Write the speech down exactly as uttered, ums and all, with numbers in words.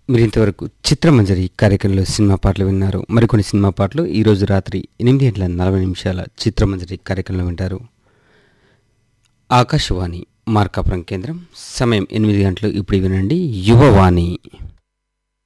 మీరు ఇంతవరకు చిత్రమంజరి కార్యక్రమంలో సినిమా పాటలు విన్నారు. మరికొన్ని సినిమా పాటలు ఈరోజు రాత్రి ఎనిమిది గంటల నలభై నిమిషాల చిత్రమంజరి కార్యక్రమంలో వింటారు. ఆకాశవాణి మార్కాపురం కేంద్రం సమయం ఎనిమిది గంటలు. ఇప్పుడు వినండి యువవాణి.